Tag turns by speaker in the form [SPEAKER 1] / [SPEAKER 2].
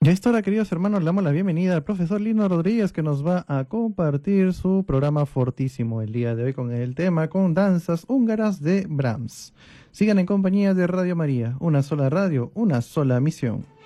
[SPEAKER 1] Y a esta hora, queridos hermanos, le damos la bienvenida al profesor Lino Rodríguez, que nos va a compartir su programa fortísimo el día de hoy con el tema con danzas húngaras de Brahms. Sigan en compañía de Radio María, una sola radio, una sola misión.